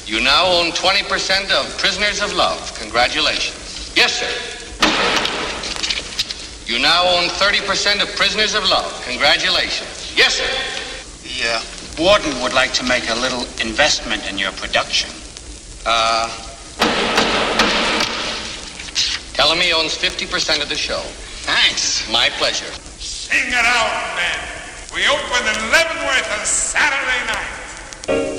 You now own 20% of Prisoners of Love. Congratulations. Yes, sir. You now own 30% of Prisoners of Love. Congratulations. Yes, sir. The warden would like to make a little investment in your production. Tell him he owns 50% of the show. Thanks. My pleasure. Sing it out, men. We open in Leavenworth on Saturday night.